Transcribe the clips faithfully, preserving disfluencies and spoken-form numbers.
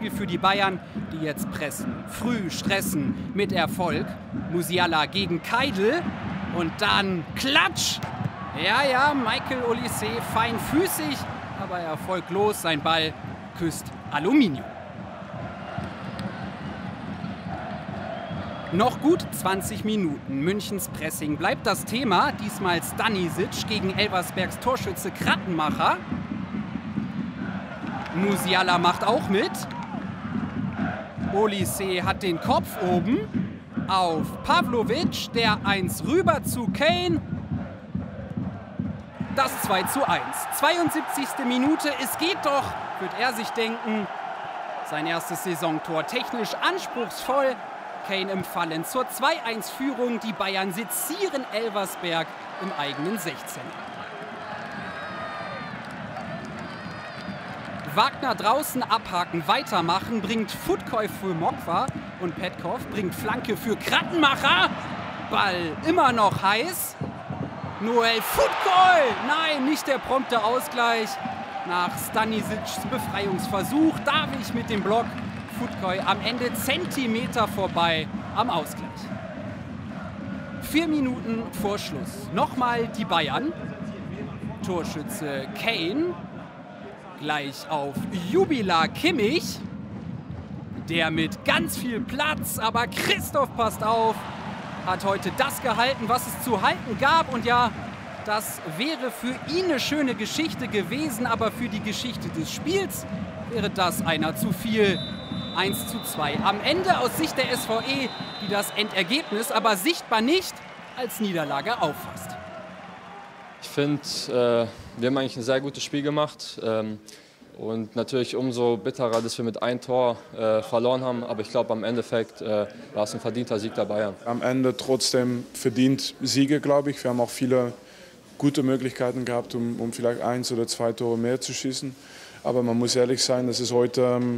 Beispiel für die Bayern, die jetzt pressen, früh stressen, mit Erfolg. Musiala gegen Keidl und dann Klatsch. Ja, ja, Michael Olise feinfüßig, aber erfolglos. Sein Ball küsst Aluminium. Noch gut zwanzig Minuten. Münchens Pressing bleibt das Thema. Diesmal Stanisic gegen Elversbergs Torschütze Krattenmacher. Musiala macht auch mit. Olise hat den Kopf oben auf Pavlovic. Der eins rüber zu Kane. Das zwei zu eins. zweiundsiebzigste Minute. Es geht doch, wird er sich denken. Sein erstes Saisontor. Technisch anspruchsvoll. Kane im Fallen zur zwei eins Führung. Die Bayern sezieren Elversberg im eigenen sechzehner. Wagner draußen abhaken, weitermachen, bringt Futkoi für Mokwa und Petkov bringt Flanke für Krattenmacher. Ball immer noch heiß. Noel Futkoi! Nein, nicht der prompte Ausgleich. Nach Stanisics Befreiungsversuch, David mit dem Block. Futkoi am Ende Zentimeter vorbei am Ausgleich. Vier Minuten vor Schluss. Nochmal die Bayern. Torschütze Kane. Gleich auf Jubilar Kimmich. Der mit ganz viel Platz, aber Christoph passt auf. Hat heute das gehalten, was es zu halten gab. Und ja, das wäre für ihn eine schöne Geschichte gewesen. Aber für die Geschichte des Spiels wäre das einer zu viel. eins zu zwei. Am Ende aus Sicht der S V E, die das Endergebnis aber sichtbar nicht als Niederlage auffasst. Ich finde, äh, wir haben eigentlich ein sehr gutes Spiel gemacht. Ähm, und natürlich umso bitterer, dass wir mit einem Tor äh, verloren haben. Aber ich glaube, am Endeffekt äh, war es ein verdienter Sieg der Bayern. Am Ende trotzdem verdient Siege, glaube ich. Wir haben auch viele gute Möglichkeiten gehabt, um, um vielleicht eins oder zwei Tore mehr zu schießen. Aber man muss ehrlich sein, dass es heute ähm,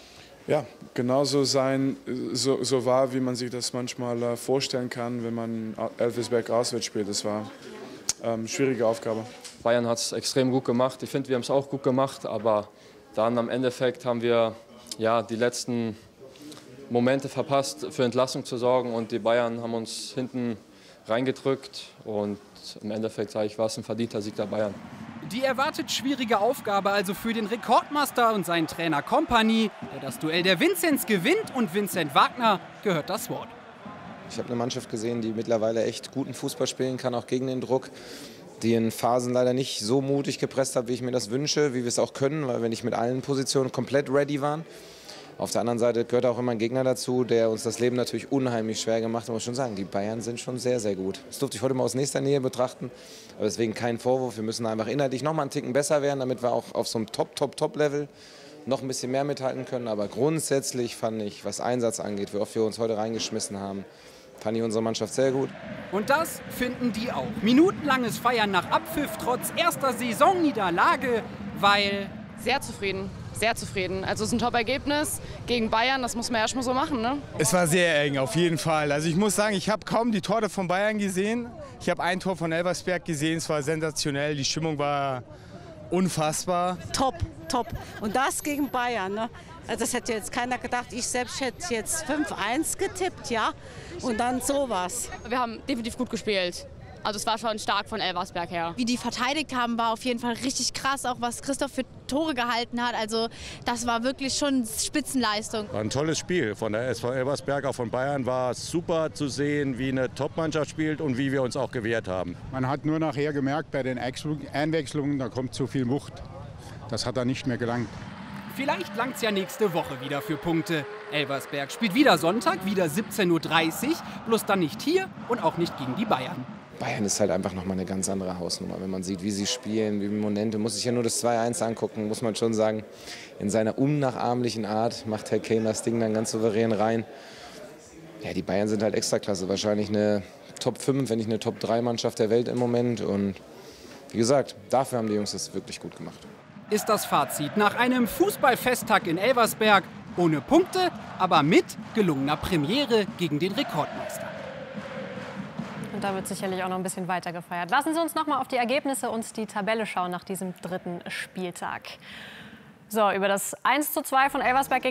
ja, genauso sein, so, so war, wie man sich das manchmal äh, vorstellen kann, wenn man Elversberg auswärts spielt. Das war eine ähm, schwierige Aufgabe. Bayern hat es extrem gut gemacht. Ich finde, wir haben es auch gut gemacht. Aber dann am Endeffekt haben wir ja, die letzten Momente verpasst, für Entlassung zu sorgen. Und die Bayern haben uns hinten reingedrückt. Und im Endeffekt, sage ich, war es ein verdienter Sieg der Bayern. Die erwartet schwierige Aufgabe also für den Rekordmaster und seinen Trainer Kompany, der das Duell der Vinzenz gewinnt, und Vincent Wagner gehört das Wort. Ich habe eine Mannschaft gesehen, die mittlerweile echt guten Fußball spielen kann, auch gegen den Druck, die in Phasen leider nicht so mutig gepresst hat, wie ich mir das wünsche, wie wir es auch können, weil wir nicht mit allen Positionen komplett ready waren. Auf der anderen Seite gehört auch immer ein Gegner dazu, der uns das Leben natürlich unheimlich schwer gemacht hat. Ich muss schon sagen, die Bayern sind schon sehr, sehr gut. Das durfte ich heute mal aus nächster Nähe betrachten. Aber deswegen kein Vorwurf. Wir müssen einfach inhaltlich noch mal einen Ticken besser werden, damit wir auch auf so einem Top, Top, Top-Level noch ein bisschen mehr mithalten können. Aber grundsätzlich fand ich, was Einsatz angeht, wie oft wir uns heute reingeschmissen haben, fand ich unsere Mannschaft sehr gut. Und das finden die auch. Minutenlanges Feiern nach Abpfiff trotz erster Saisonniederlage, weil... Sehr zufrieden. Sehr zufrieden. Also es ist ein Top-Ergebnis gegen Bayern, das muss man erst mal so machen, ne? Es war sehr eng, auf jeden Fall. Also ich muss sagen, ich habe kaum die Tore von Bayern gesehen. Ich habe ein Tor von Elversberg gesehen, es war sensationell, die Stimmung war unfassbar. Top, top. Und das gegen Bayern, ne? Also das hätte jetzt keiner gedacht. Ich selbst hätte jetzt fünf eins getippt, ja? Und dann sowas. Wir haben definitiv gut gespielt. Also es war schon stark von Elversberg her. Wie die verteidigt haben, war auf jeden Fall richtig krass, auch was Christoph für Tore gehalten hat. Also das war wirklich schon Spitzenleistung. War ein tolles Spiel von der S V Elversberg, auch von Bayern. War super zu sehen, wie eine Top-Mannschaft spielt und wie wir uns auch gewehrt haben. Man hat nur nachher gemerkt, bei den Einwechslungen, da kommt zu viel Wucht. Das hat da nicht mehr gelangt. Vielleicht langt es ja nächste Woche wieder für Punkte. Elversberg spielt wieder Sonntag, wieder siebzehn Uhr dreißig, bloß dann nicht hier und auch nicht gegen die Bayern. Bayern ist halt einfach noch mal eine ganz andere Hausnummer. Wenn man sieht, wie sie spielen, wie Momente, muss ich ja nur das zwei eins angucken, muss man schon sagen, in seiner unnachahmlichen Art macht Herr Kane das Ding dann ganz souverän rein. Ja, die Bayern sind halt Extraklasse, wahrscheinlich eine Top fünf, wenn nicht eine Top drei Mannschaft der Welt im Moment. Und wie gesagt, dafür haben die Jungs das wirklich gut gemacht. Ist das Fazit nach einem Fußballfesttag in Elversberg ohne Punkte, aber mit gelungener Premiere gegen den Rekordmeister. Und da wird sicherlich auch noch ein bisschen weiter gefeiert. Lassen Sie uns noch mal auf die Ergebnisse und die Tabelle schauen nach diesem dritten Spieltag. So, über das eins zu zwei von Elversberg gegen